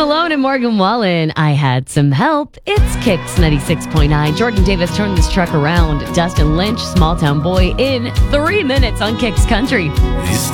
Malone and Morgan Wallen. I had some help. It's Kicks 96.9. Jordan Davis turned this truck around. Dustin Lynch, Small Town Boy, in 3 minutes on Kicks Country.